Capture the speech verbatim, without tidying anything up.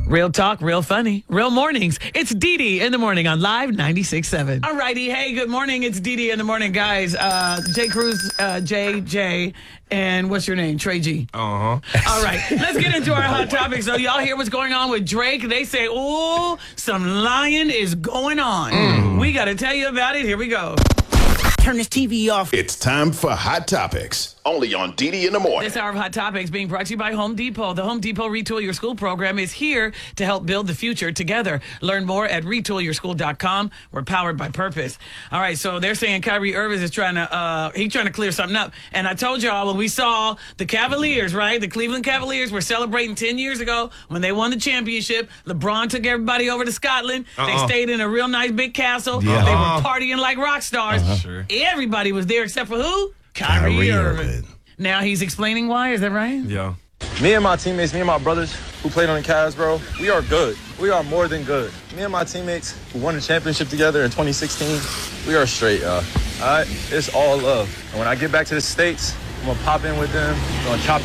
Real talk, real funny, real mornings. It's Dee Dee in the morning on Live ninety-six point seven. All righty. Hey, good morning. It's Dee Dee in the morning, guys. Uh, J. Cruz, uh, J J, and what's your name? Trey G. Uh-huh. All right. Let's get into our hot topics. So y'all hear what's going on with Drake? They say, oh, some lying is going on. Mm. We got to tell you about it. Here we go. Turn this T V off. It's time for Hot Topics, only on Dee Dee in the morning. This hour of Hot Topics being brought to you by Home Depot. The Home Depot Retool Your School program is here to help build the future together. Learn more at retool your school dot com. We're powered by purpose. All right, so they're saying Kyrie Irving is trying to uh, he's trying to clear something up. And I told y'all when we saw the Cavaliers, right? The Cleveland Cavaliers were celebrating ten years ago when they won the championship. LeBron took everybody over to Scotland. Uh-uh. They stayed in a real nice big castle. Yeah. They Uh-uh. were partying like rock stars. Uh-huh. Sure. Everybody was there except for who? Kyrie, Kyrie Irving. Irving. Now he's explaining why. Is that right? Yeah. Me and my teammates, me and my brothers who played on the Cavs, bro, we are good. We are more than good. Me and my teammates who won the championship together in twenty sixteen, we are straight, y'all. All right? It's all love. And when I get back to the States, I'm going to pop in with them. We're going to chop